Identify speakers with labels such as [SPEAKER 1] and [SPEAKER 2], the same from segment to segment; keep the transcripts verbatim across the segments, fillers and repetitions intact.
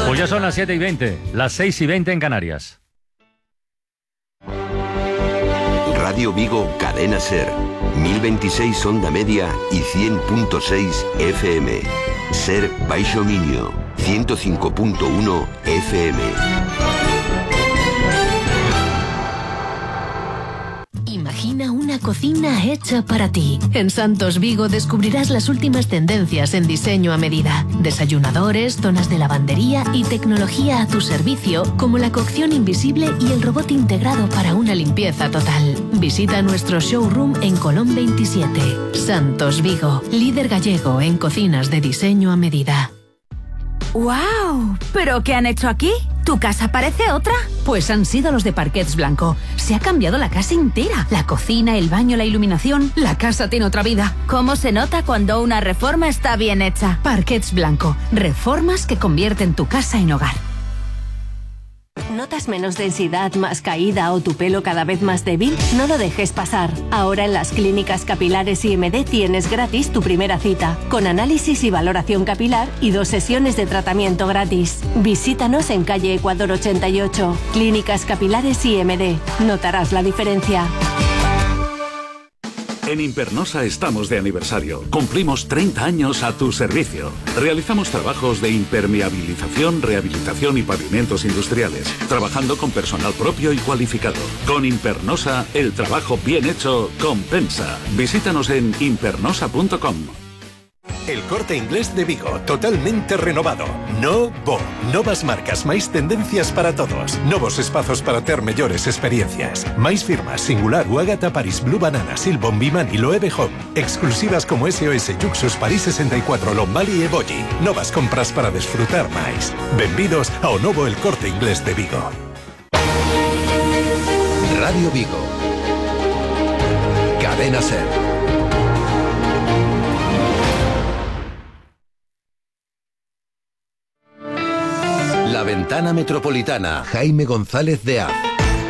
[SPEAKER 1] Pues ya son las siete y veinte, las seis y veinte en Canarias.
[SPEAKER 2] Radio Vigo, Cadena Ser, mil veintiséis onda media y cien punto seis F M. Ser Baixo Minio, ciento cinco punto uno F M.
[SPEAKER 3] Imagina una cocina hecha para ti. En Santos Vigo descubrirás las últimas tendencias en diseño a medida. Desayunadores, zonas de lavandería y tecnología a tu servicio, como la cocción invisible y el robot integrado para una limpieza total. Visita nuestro showroom en Colón veintisiete. Santos Vigo, líder gallego en cocinas de diseño a medida.
[SPEAKER 4] ¡Guau! ¿Pero qué han hecho aquí? ¿Tu casa parece otra? Pues han sido los de Parquets Blanco. Se ha cambiado la casa entera. La cocina, el baño, la iluminación. La casa tiene otra vida.
[SPEAKER 5] ¿Cómo se nota cuando una reforma está bien hecha?
[SPEAKER 4] Parquets Blanco. Reformas que convierten tu casa en hogar.
[SPEAKER 3] ¿Notas menos densidad, más caída o tu pelo cada vez más débil? No lo dejes pasar. Ahora en las clínicas capilares I M D tienes gratis tu primera cita, con análisis y valoración capilar y dos sesiones de tratamiento gratis. Visítanos en calle Ecuador ochenta y ocho. Clínicas Capilares I M D. Notarás la diferencia.
[SPEAKER 6] En Impernosa estamos de aniversario. Cumplimos treinta años a tu servicio. Realizamos trabajos de impermeabilización, rehabilitación y pavimentos industriales, trabajando con personal propio y cualificado. Con Impernosa, el trabajo bien hecho compensa. Visítanos en impernosa punto com.
[SPEAKER 7] El Corte Inglés de Vigo, totalmente renovado. Novo, novas marcas, máis tendencias para todos. Novos espazos para ter mellores experiencias. Máis firmas, Singular, Uagata, Paris Blue Banana, Silbon, Bimani, Loewe Home. Exclusivas como S O S, Yuxus, París sesenta y cuatro, Lombali e Boyi. Novas compras para desfrutar máis. Benvidos ao novo El Corte Inglés de Vigo.
[SPEAKER 2] Radio Vigo. Cadena Ser. La Ventana Metropolitana, Jaime González de Az.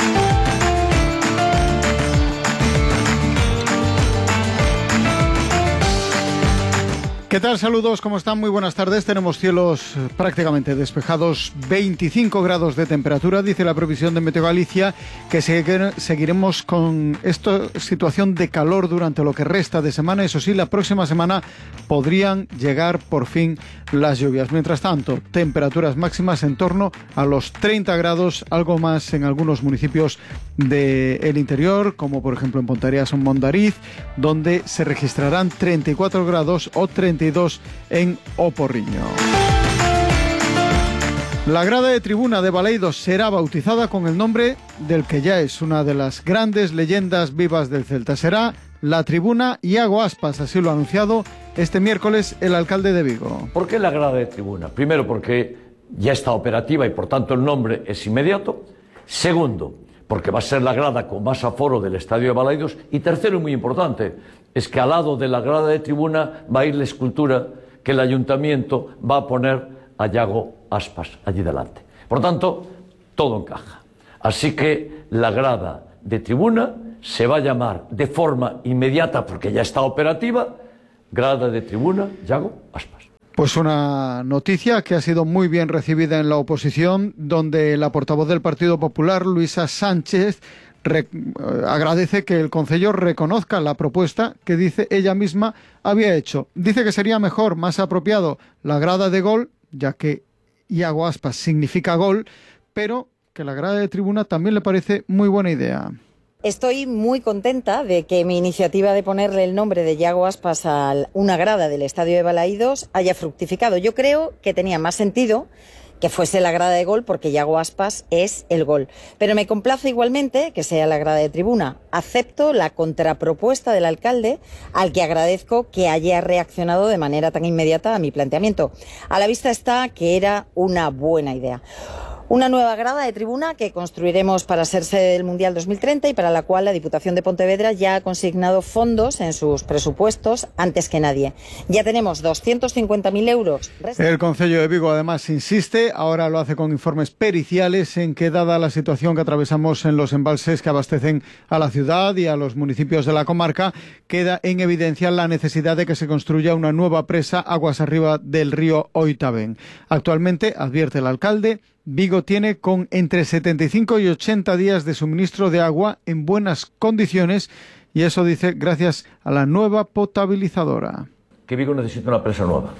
[SPEAKER 8] ¿Qué tal? Saludos, ¿cómo están? Muy buenas tardes. Tenemos cielos prácticamente despejados, veinticinco grados de temperatura, dice la previsión de Meteo Galicia, que seguiremos con esta situación de calor durante lo que resta de semana. Eso sí, la próxima semana podrían llegar por fin las lluvias. Mientras tanto, temperaturas máximas en torno a los treinta grados, algo más en algunos municipios del interior, como por ejemplo en Ponteareas o Mondariz, donde se registrarán treinta y cuatro grados o treinta y dos en O Porriño. La grada de tribuna de Baleidos será bautizada con el nombre del que ya es una de las grandes leyendas vivas del Celta. Será la tribuna Iago Aspas, así lo ha anunciado este miércoles el alcalde de Vigo.
[SPEAKER 9] ¿Por qué la grada de tribuna? Primero, porque ya está operativa y por tanto el nombre es inmediato. Segundo, porque va a ser la grada con más aforo del estadio de Baleidos. Y tercero, y muy importante, es que al lado de la grada de tribuna va a ir la escultura que el ayuntamiento va a poner a Iago Aspas allí delante. Por tanto, todo encaja. Así que la grada de tribuna se va a llamar de forma inmediata, porque ya está operativa, grada de tribuna Iago Aspas.
[SPEAKER 8] Pues una noticia que ha sido muy bien recibida en la oposición, donde la portavoz del Partido Popular, Luisa Sánchez, Re, agradece que el concello reconozca la propuesta que dice ella misma había hecho. Dice que sería mejor, más apropiado, la grada de gol, ya que Iago Aspas significa gol, pero que la grada de tribuna también le parece muy buena idea.
[SPEAKER 10] Estoy muy contenta de que mi iniciativa de ponerle el nombre de Iago Aspas a una grada del estadio de Balaídos haya fructificado. Yo creo que tenía más sentido que fuese la grada de gol, porque Iago Aspas es el gol. Pero me complace igualmente que sea la grada de tribuna. Acepto la contrapropuesta del alcalde, al que agradezco que haya reaccionado de manera tan inmediata a mi planteamiento. A la vista está que era una buena idea. Una nueva grada de tribuna que construiremos para ser sede del Mundial dos mil treinta y para la cual la Diputación de Pontevedra ya ha consignado fondos en sus presupuestos antes que nadie. Ya tenemos doscientos cincuenta mil euros.
[SPEAKER 8] El Concello de Vigo además insiste, ahora lo hace con informes periciales, en que dada la situación que atravesamos en los embalses que abastecen a la ciudad y a los municipios de la comarca, queda en evidencia la necesidad de que se construya una nueva presa aguas arriba del río Oitavén. Actualmente, advierte el alcalde, Vigo tiene con entre setenta y cinco y ochenta días de suministro de agua en buenas condiciones, y eso dice gracias a la nueva potabilizadora.
[SPEAKER 9] Que Vigo necesita una presa nueva.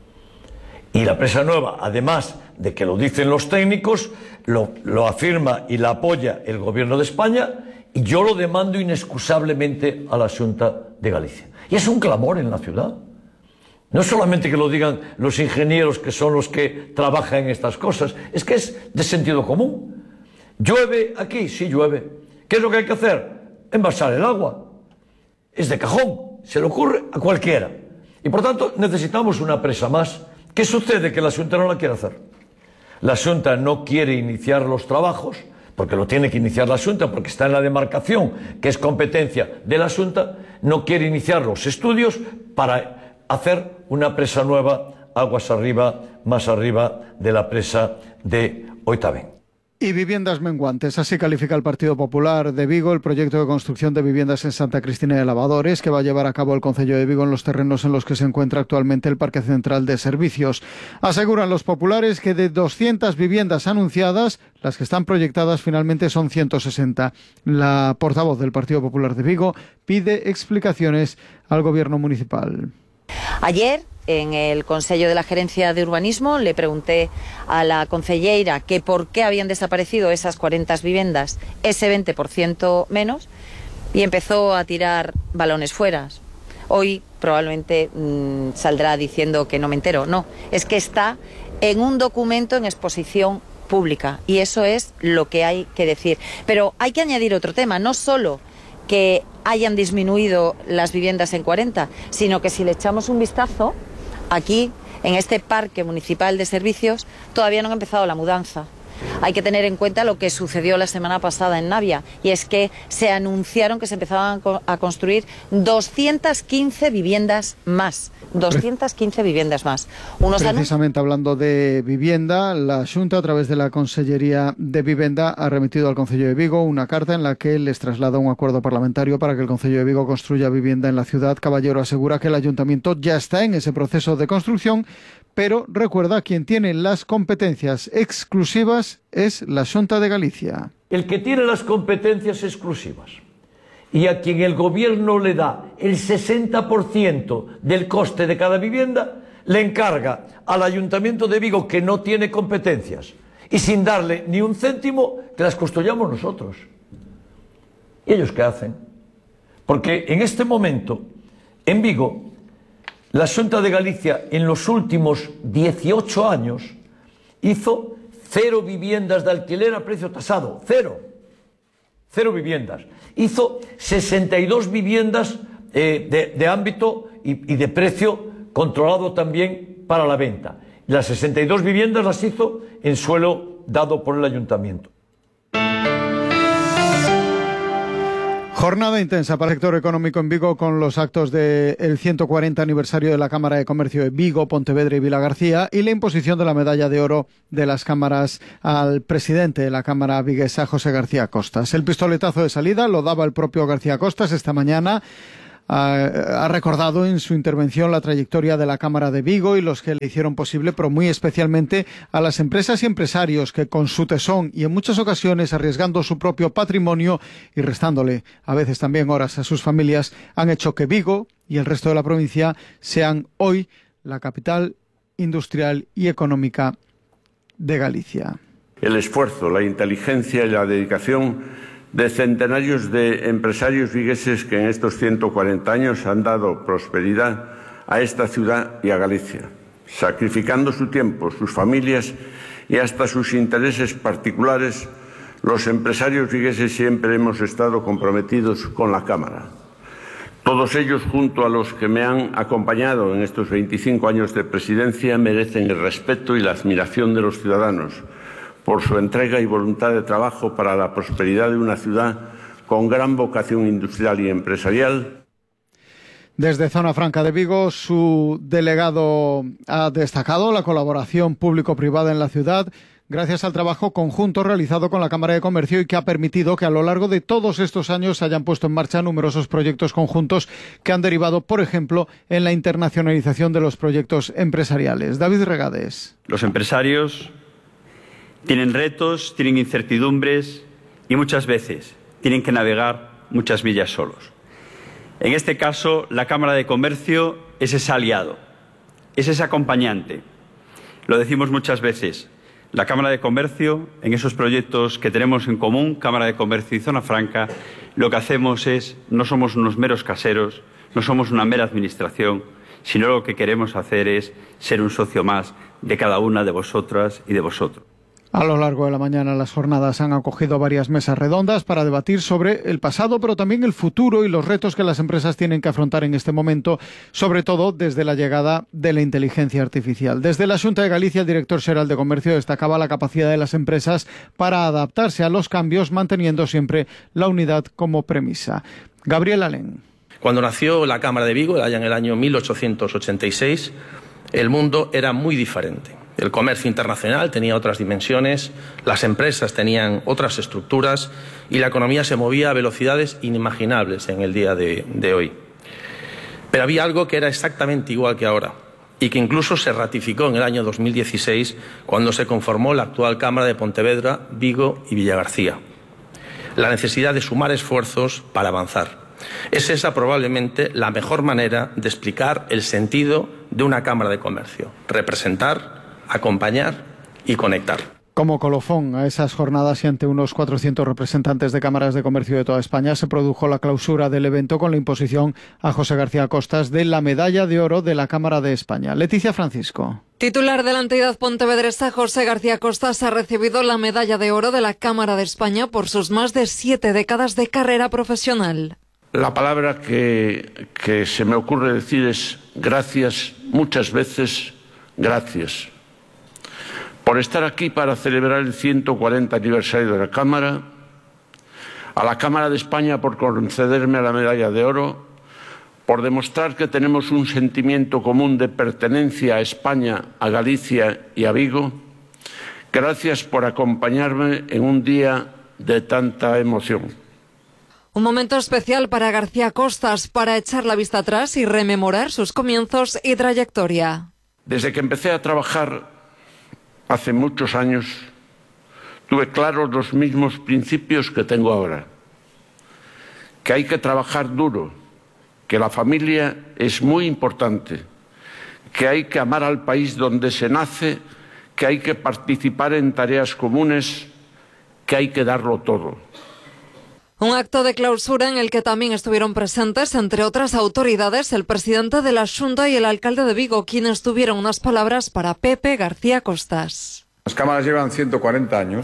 [SPEAKER 9] Y la presa nueva, además de que lo dicen los técnicos, lo, lo afirma y la apoya el Gobierno de España, y yo lo demando inexcusablemente a la Xunta de Galicia. Y es un clamor en la ciudad. No solamente que lo digan los ingenieros, que son los que trabajan en estas cosas, es que es de sentido común. ¿Llueve aquí? Sí, llueve. ¿Qué es lo que hay que hacer? Envasar el agua. Es de cajón, se le ocurre a cualquiera. Y por tanto necesitamos una presa más. ¿Qué sucede? Que la Xunta no la quiere hacer. La Xunta no quiere iniciar los trabajos, porque lo tiene que iniciar la Xunta, porque está en la demarcación, que es competencia de la Xunta, no quiere iniciar los estudios para hacer una presa nueva, aguas arriba, más arriba de la presa de Oitavén.
[SPEAKER 8] Y viviendas menguantes, así califica el Partido Popular de Vigo el proyecto de construcción de viviendas en Santa Cristina de Lavadores que va a llevar a cabo el Concello de Vigo en los terrenos en los que se encuentra actualmente el Parque Central de Servicios. Aseguran los populares que de doscientas viviendas anunciadas, las que están proyectadas finalmente son ciento sesenta. La portavoz del Partido Popular de Vigo pide explicaciones al Gobierno municipal.
[SPEAKER 10] Ayer, en el Consello de la Gerencia de Urbanismo, le pregunté a la concelleira que por qué habían desaparecido esas cuarenta viviendas, ese veinte por ciento menos, y empezó a tirar balones fuera. Hoy probablemente mmm, saldrá diciendo que no me entero. No, es que está en un documento en exposición pública, y eso es lo que hay que decir. Pero hay que añadir otro tema, no solo que hayan disminuido las viviendas en cuarenta, sino que si le echamos un vistazo, aquí, en este parque municipal de servicios, todavía no ha empezado la mudanza. Hay que tener en cuenta lo que sucedió la semana pasada en Navia, y es que se anunciaron que se empezaban a construir doscientas quince viviendas más. doscientas quince viviendas más.
[SPEAKER 8] Unos Precisamente hablando de vivienda, la Xunta, a través de la Consellería de Vivienda, ha remitido al Concello de Vigo una carta en la que les traslada un acuerdo parlamentario para que el Concello de Vigo construya vivienda en la ciudad. Caballero asegura que el Ayuntamiento ya está en ese proceso de construcción, pero recuerda, quien tiene las competencias exclusivas es la Xunta de Galicia.
[SPEAKER 9] El que tiene las competencias exclusivas y a quien el gobierno le da el sesenta por ciento del coste de cada vivienda, le encarga al Ayuntamiento de Vigo, que no tiene competencias, y sin darle ni un céntimo, que las construyamos nosotros. ¿Y ellos qué hacen? Porque en este momento, en Vigo, la Xunta de Galicia en los últimos dieciocho años hizo cero viviendas de alquiler a precio tasado, cero, cero viviendas. Hizo sesenta y dos viviendas eh, de, de ámbito y, y de precio controlado también para la venta. Las sesenta y dos viviendas las hizo en suelo dado por el Ayuntamiento.
[SPEAKER 8] Jornada intensa para el sector económico en Vigo, con los actos del ciento cuarenta aniversario de la Cámara de Comercio de Vigo, Pontevedra y Vilagarcía, y la imposición de la medalla de oro de las cámaras al presidente de la Cámara viguesa, José García Costas. El pistoletazo de salida lo daba el propio García Costas esta mañana. Ha recordado en su intervención la trayectoria de la Cámara de Vigo y los que le hicieron posible, pero muy especialmente a las empresas y empresarios que, con su tesón y en muchas ocasiones arriesgando su propio patrimonio y restándole a veces también horas a sus familias, han hecho que Vigo y el resto de la provincia sean hoy la capital industrial y económica de Galicia.
[SPEAKER 11] El esfuerzo, la inteligencia y la dedicación de centenarios de empresarios vigueses que en estos ciento cuarenta años han dado prosperidad a esta ciudad y a Galicia, sacrificando su tiempo, sus familias y hasta sus intereses particulares. Los empresarios vigueses siempre hemos estado comprometidos con la Cámara. Todos ellos, junto a los que me han acompañado en estos veinticinco años de presidencia, merecen el respeto y la admiración de los ciudadanos, por su entrega y voluntad de trabajo para la prosperidad de una ciudad con gran vocación industrial y empresarial.
[SPEAKER 8] Desde Zona Franca de Vigo, su delegado ha destacado la colaboración público-privada en la ciudad gracias al trabajo conjunto realizado con la Cámara de Comercio y que ha permitido que a lo largo de todos estos años se hayan puesto en marcha numerosos proyectos conjuntos que han derivado, por ejemplo, en la internacionalización de los proyectos empresariales. David Regades.
[SPEAKER 12] Los empresarios tienen retos, tienen incertidumbres y muchas veces tienen que navegar muchas millas solos. En este caso, la Cámara de Comercio es ese aliado, es ese acompañante. Lo decimos muchas veces. La Cámara de Comercio, en esos proyectos que tenemos en común, Cámara de Comercio y Zona Franca, lo que hacemos es, no somos unos meros caseros, no somos una mera administración, sino lo que queremos hacer es ser un socio más de cada una de vosotras y de vosotros.
[SPEAKER 8] A lo largo de la mañana las jornadas han acogido varias mesas redondas para debatir sobre el pasado, pero también el futuro y los retos que las empresas tienen que afrontar en este momento, sobre todo desde la llegada de la inteligencia artificial. Desde la Xunta de Galicia, el director xeral de Comercio destacaba la capacidad de las empresas para adaptarse a los cambios, manteniendo siempre la unidad como premisa. Gabriel Alén.
[SPEAKER 13] Cuando nació la Cámara de Vigo, allá en el año mil ochocientos ochenta y seis, el mundo era muy diferente. El comercio internacional tenía otras dimensiones, las empresas tenían otras estructuras y la economía se movía a velocidades inimaginables en el día de, de hoy. Pero había algo que era exactamente igual que ahora y que incluso se ratificó en el año dos mil dieciséis cuando se conformó la actual Cámara de Pontevedra, Vigo y Villagarcía. La necesidad de sumar esfuerzos para avanzar. Es esa probablemente la mejor manera de explicar el sentido de una Cámara de Comercio. Representar, acompañar y conectar.
[SPEAKER 8] Como colofón a esas jornadas y ante unos cuatrocientos representantes de cámaras de comercio de toda España, se produjo la clausura del evento con la imposición a José García Costas de la Medalla de Oro de la Cámara de España. Leticia Francisco.
[SPEAKER 14] Titular de la entidad pontevedresa, José García Costas ha recibido la Medalla de Oro de la Cámara de España por sus más de siete décadas de carrera profesional.
[SPEAKER 11] La palabra que, que se me ocurre decir es gracias, muchas veces gracias. Por estar aquí para celebrar el ciento cuarenta aniversario de la Cámara, a la Cámara de España por concederme la Medalla de Oro, por demostrar que tenemos un sentimiento común de pertenencia a España, a Galicia y a Vigo. Gracias por acompañarme en un día de tanta emoción.
[SPEAKER 14] Un momento especial para García Costas, para echar la vista atrás y rememorar sus comienzos y trayectoria.
[SPEAKER 11] Desde que empecé a trabajar hace muchos años, tuve claros los mismos principios que tengo ahora. Que hay que trabajar duro, que la familia es muy importante, que hay que amar al país donde se nace, que hay que participar en tareas comunes, que hay que darlo todo.
[SPEAKER 14] Un acto de clausura en el que también estuvieron presentes, entre otras autoridades, el presidente de la Xunta y el alcalde de Vigo, quienes tuvieron unas palabras para Pepe García Costas.
[SPEAKER 15] Las cámaras llevan ciento cuarenta años.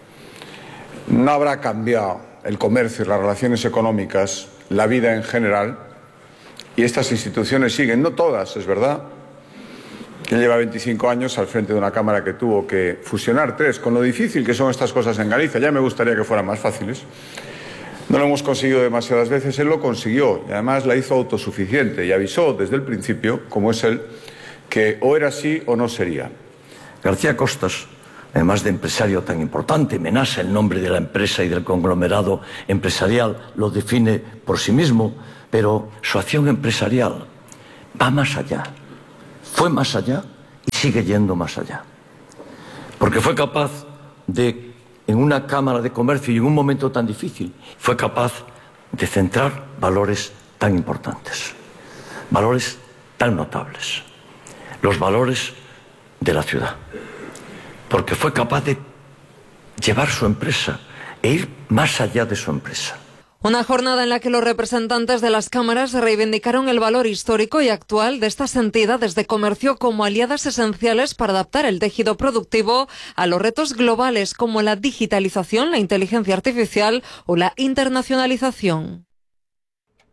[SPEAKER 15] No habrá cambiado el comercio y las relaciones económicas, la vida en general, y estas instituciones siguen, no todas, es verdad. Él lleva veinticinco años al frente de una cámara que tuvo que fusionar tres, con lo difícil que son estas cosas en Galicia. Ya me gustaría que fueran más fáciles. No lo hemos conseguido demasiadas veces, él lo consiguió y además la hizo autosuficiente y avisó desde el principio, como es él, que o era así o no sería.
[SPEAKER 9] García Costas, además de empresario tan importante, Menasa, el nombre de la empresa y del conglomerado empresarial, lo define por sí mismo, pero su acción empresarial va más allá, fue más allá y sigue yendo más allá. Porque fue capaz de, en una Cámara de Comercio y en un momento tan difícil, fue capaz de centrar valores tan importantes, valores tan notables, los valores de la ciudad, porque fue capaz de llevar su empresa e ir más allá de su empresa.
[SPEAKER 14] Una jornada en la que los representantes de las cámaras reivindicaron el valor histórico y actual de estas entidades de comercio como aliadas esenciales para adaptar el tejido productivo a los retos globales como la digitalización, la inteligencia artificial o la internacionalización.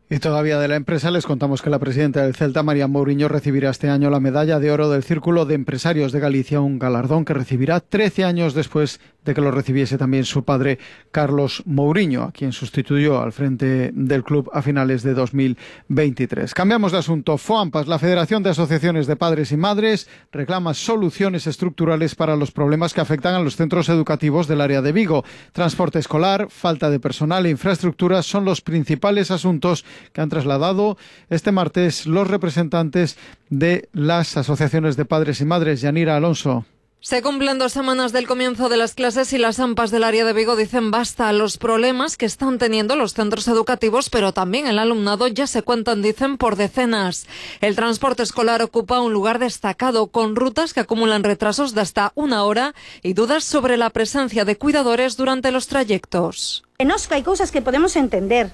[SPEAKER 8] Y todavía de la empresa les contamos que la presidenta del Celta, María Mouriño, recibirá este año la medalla de oro del Círculo de Empresarios de Galicia, un galardón que recibirá trece años después de que lo recibiese también su padre, Carlos Mouriño, a quien sustituyó al frente del club a finales de dos mil veintitrés. Cambiamos de asunto. FOAMPAS, la Federación de Asociaciones de Padres y Madres, reclama soluciones estructurales para los problemas que afectan a los centros educativos del área de Vigo. Transporte escolar, falta de personal e infraestructuras son los principales asuntos que han trasladado este martes los representantes de las asociaciones de padres y madres. Yanira Alonso.
[SPEAKER 14] Se cumplen dos semanas del comienzo de las clases y las AMPAs del área de Vigo dicen basta a los problemas que están teniendo los centros educativos, pero también el alumnado ya se cuentan, dicen, por decenas. El transporte escolar ocupa un lugar destacado, con rutas que acumulan retrasos de hasta una hora y dudas sobre la presencia de cuidadores durante los trayectos.
[SPEAKER 16] E nos hai cousas que podemos entender,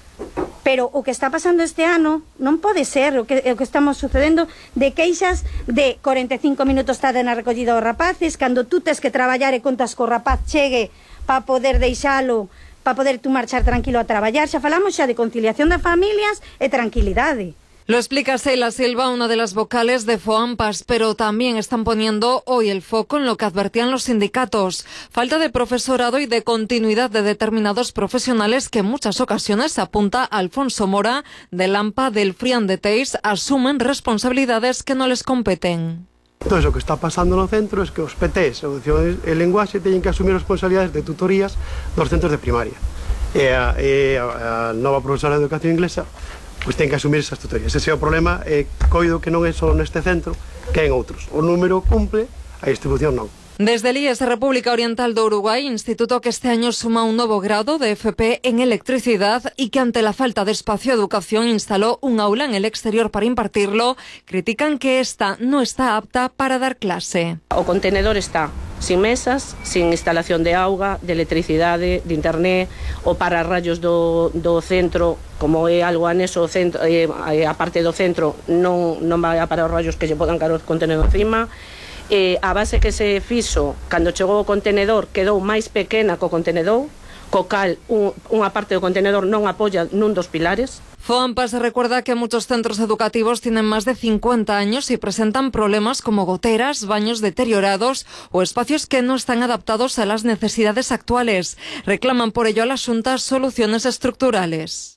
[SPEAKER 16] pero o que está pasando este ano non pode ser o que, o que estamos sucedendo de queixas de cuarenta e cinco minutos tarde na recollida dos rapaces, cando tú tes que traballar e contas co rapaz chegue para poder deixalo, para poder tú marchar tranquilo a traballar. Xa falamos xa de conciliación de familias e tranquilidade.
[SPEAKER 14] Lo explica Sheila Silva, una de las vocales de FOAMPAS, pero también están poniendo hoy el foco en lo que advertían los sindicatos. Falta de profesorado y de continuidad de determinados profesionales que en muchas ocasiones, apunta Alfonso Mora, del AMPA del Frián de Teis, asumen responsabilidades que no les competen.
[SPEAKER 17] Entonces, o que está pasando no centro es que os P Ts, Educación e Lenguaxe, teñen que asumir responsabilidades de tutorías dos centros de primaria. E a, e a, a nova profesora de Educación Inglesa pois ten que asumir esas tutorías. Ese é o problema, e coido que non é só neste centro, que en outros. O número cumple, a distribución non.
[SPEAKER 14] Desde el I E S República Oriental de Uruguay, instituto que este año suma un nuevo grado de F P en electricidad y que ante la falta de espacio de educación instaló un aula en el exterior para impartirlo, critican que esta no está apta para dar clase.
[SPEAKER 18] O contenedor está sin mesas, sin instalación de auga, de electricidade, de internet, o para rayos do, do centro, como é algo anexo ao centro, eh, a parte do centro non, non vai a para os rayos que lle podan caer o contenedor encima. Eh, a base que se fixo cando chegou o contenedor quedou máis pequena co contenedor, co cal un, unha parte do contenedor non apoia nun dos pilares.
[SPEAKER 14] FOAMPAS recuerda que muchos centros educativos tienen más de cincuenta años y presentan problemas como goteras, baños deteriorados o espacios que no están adaptados a las necesidades actuales. Reclaman por ello a la Xunta soluciones estructurales.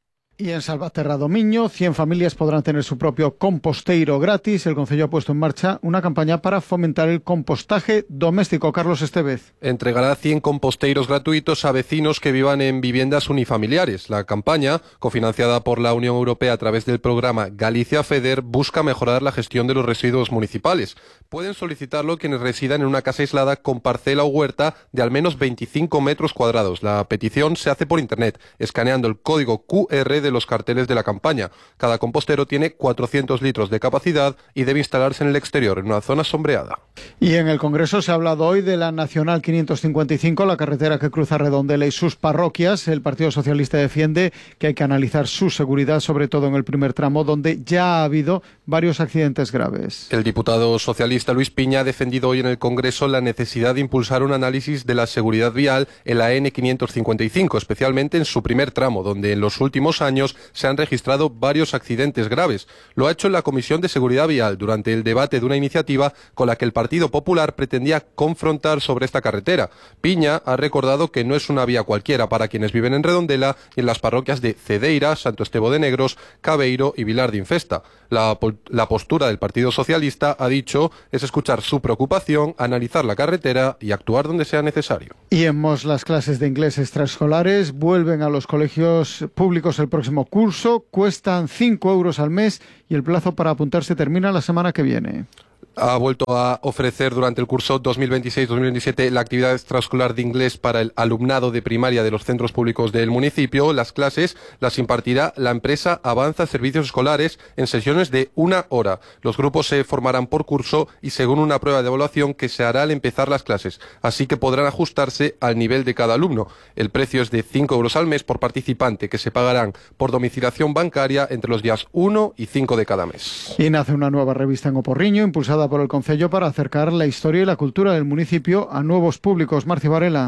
[SPEAKER 8] Y en Salvaterra do Miño, cien familias podrán tener su propio composteiro gratis. El Concello ha puesto en marcha una campaña para fomentar el compostaje doméstico. Carlos Estevez.
[SPEAKER 19] Entregará cien composteiros gratuitos a vecinos que vivan en viviendas unifamiliares. La campaña, cofinanciada por la Unión Europea a través del programa Galicia FEDER, busca mejorar la gestión de los residuos municipales. Pueden solicitarlo quienes residan en una casa aislada con parcela o huerta de al menos veinticinco metros cuadrados. La petición se hace por internet, escaneando el código Q R de los carteles de la campaña. Cada compostero tiene cuatrocientos litros de capacidad y debe instalarse en el exterior, en una zona sombreada.
[SPEAKER 8] Y en el Congreso se ha hablado hoy de la Nacional quinientos cincuenta y cinco, la carretera que cruza Redondela y sus parroquias. El Partido Socialista defiende que hay que analizar su seguridad, sobre todo en el primer tramo, donde ya ha habido varios accidentes graves.
[SPEAKER 19] El diputado socialista Luis Piña ha defendido hoy en el Congreso la necesidad de impulsar un análisis de la seguridad vial en la N quinientos cincuenta y cinco, especialmente en su primer tramo, donde en los últimos años se han registrado varios accidentes graves. Lo ha hecho en la Comisión de Seguridad Vial durante el debate de una iniciativa con la que el Partido Popular pretendía confrontar sobre esta carretera. Piña ha recordado que no es una vía cualquiera para quienes viven en Redondela y en las parroquias de Cedeira, Santo Estevo de Negros, Cabeiro y Vilar de Infesta. La, la postura del Partido Socialista, ha dicho, es escuchar su preocupación, analizar la carretera y actuar donde sea necesario.
[SPEAKER 8] Y en Mos, las clases de inglés extraescolares vuelven a los colegios públicos el próximo curso, cuestan cinco euros al mes y el plazo para apuntarse termina la semana que viene.
[SPEAKER 19] Ha vuelto a ofrecer durante el curso dos mil veintiséis dos mil veintisiete la actividad extraescolar de inglés para el alumnado de primaria de los centros públicos del municipio. Las clases las impartirá la empresa Avanza Servicios Escolares en sesiones de una hora. Los grupos se formarán por curso y según una prueba de evaluación que se hará al empezar las clases, así que podrán ajustarse al nivel de cada alumno. El precio es de cinco euros al mes por participante, que se pagarán por domiciliación bancaria entre los días uno y cinco de cada mes.
[SPEAKER 8] Y nace una nueva revista en O Porriño, impulsada por el Concello para acercar la historia y la cultura del municipio a nuevos públicos. Marci Varela.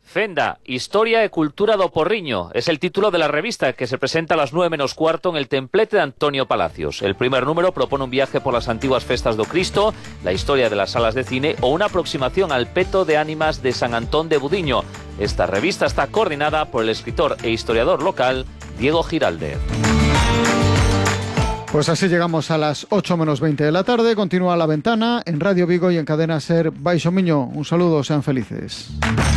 [SPEAKER 20] Fenda, Historia e Cultura do Porriño, es el título de la revista que se presenta a las nueve menos cuarto en el templete de Antonio Palacios. El primer número propone un viaje por las antiguas festas do Cristo, la historia de las salas de cine o una aproximación al peto de ánimas de San Antón de Budiño. Esta revista está coordinada por el escritor e historiador local Diego Giraldez.
[SPEAKER 8] Pues así llegamos a las ocho menos veinte de la tarde. Continúa La Ventana en Radio Vigo y en Cadena SER Baixo Miño. Un saludo, sean felices.